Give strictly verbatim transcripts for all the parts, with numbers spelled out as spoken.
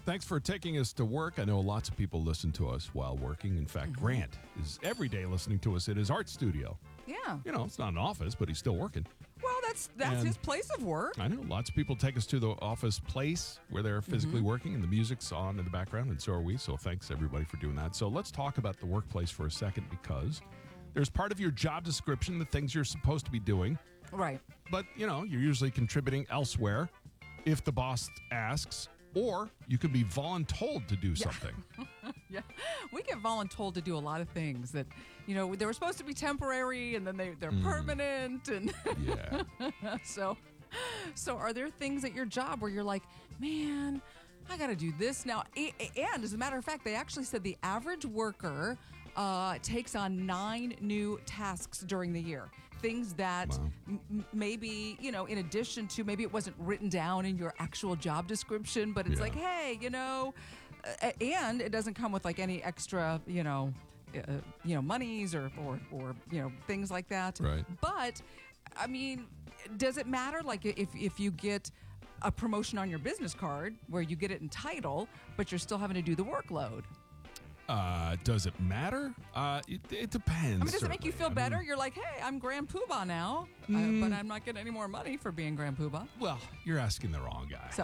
Thanks for taking us to work. I know lots of people listen to us while working. In fact, mm-hmm. Grant is every day listening to us at his art studio. Yeah. You know, it's not an office, but he's still working. Well, that's that's And his place of work. I know. Lots of people take us to the office place where they're physically mm-hmm. working, and the music's on in the background, and so are we. So thanks, everybody, for doing that. So let's talk about the workplace for a second, because there's part of your job description, the things you're supposed to be doing. Right. But, you know, you're usually contributing elsewhere if the boss asks, or you could be voluntold to do something. Yeah. yeah. We get voluntold to do a lot of things that, you know, they were supposed to be temporary and then they, they're mm. permanent. And yeah. so, so are there things at your job where you're like, man, I got to do this now? And as a matter of fact, they actually said the average worker uh, takes on nine new tasks during the year. Things that wow. m- maybe, you know, in addition to, maybe it wasn't written down in your actual job description, but it's yeah. like, hey, you know, uh, and it doesn't come with like any extra, you know, uh, you know, monies or, or, or, you know, things like that. Right. But, I mean, does it matter? Like if, if you get a promotion on your business card where you get it in title, but you're still having to do the workload? Uh, does it matter? Uh, it, it depends. I mean, does certainly. it make you feel I better? mean, You're like, hey, I'm Grand Poobah now, mm, uh, but I'm not getting any more money for being Grand Poobah. Well, you're asking the wrong guy. So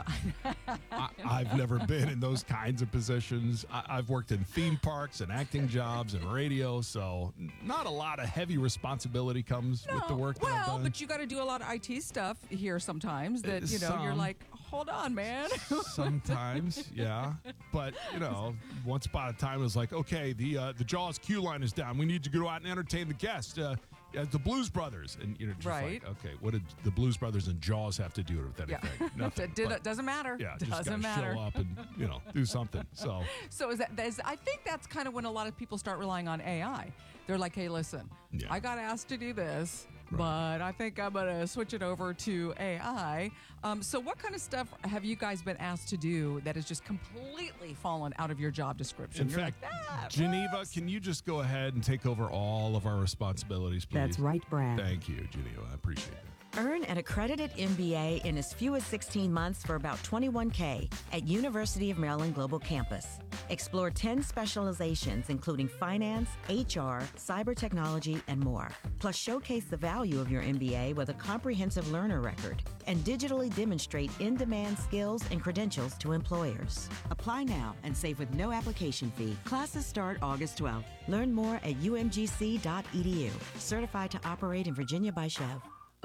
I, I've never been in those kinds of positions. I, I've worked in theme parks and acting jobs and radio, so not a lot of heavy responsibility comes no, with the work that well, I've done. but you got to do a lot of I T stuff here sometimes that, you know, Some, you're like, hold on, man. Sometimes, yeah. But, you know, once upon a time it was like, okay, the uh, the Jaws queue line is down. We need to go out and entertain the guests. Uh, uh, the Blues Brothers. And you're just right. like, okay, what did the Blues Brothers and Jaws have to do with anything? Yeah. Nothing. Did, but, doesn't matter. Yeah, doesn't just gotta matter. show up and, you know, do something. So, so is that, is, I think that's kind of when a lot of people start relying on A I. They're like, hey, listen, yeah. I got asked to do this, right. but I think I'm going to switch it over to A I. Um, so what kind of stuff have you guys been asked to do that has just completely fallen out of your job description? In You're fact, like, ah, Geneva, whoops. can you just go ahead and take over all of our responsibilities, please? That's right, Brad. Thank you, Geneva. I appreciate it. Earn an accredited M B A in as few as sixteen months for about twenty-one K at University of Maryland Global Campus. Explore ten specializations, including finance, H R, cyber technology, and more. Plus, showcase the value of your M B A with a comprehensive learner record and digitally demonstrate in-demand skills and credentials to employers. Apply now and save with no application fee. Classes start August twelfth. Learn more at u m g c dot e d u. Certified to operate in Virginia by Chev.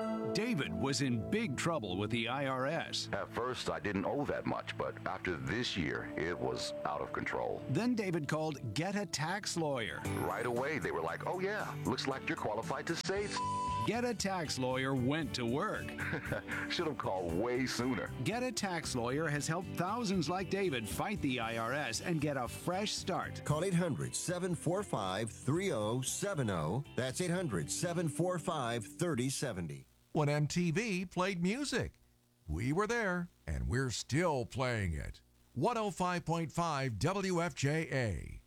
David was in big trouble with the I R S. At first, I didn't owe that much, but after this year, it was out of control. Then David called Get a Tax Lawyer. Right away, they were like, oh yeah, looks like you're qualified to save. Get a Tax Lawyer went to work. Should have called way sooner. Get a Tax Lawyer has helped thousands like David fight the I R S and get a fresh start. Call eight hundred, seven four five, three zero seven zero. That's eight hundred, seven four five, three zero seven zero. When M T V played music, we were there, and we're still playing it. one oh five point five W F J A.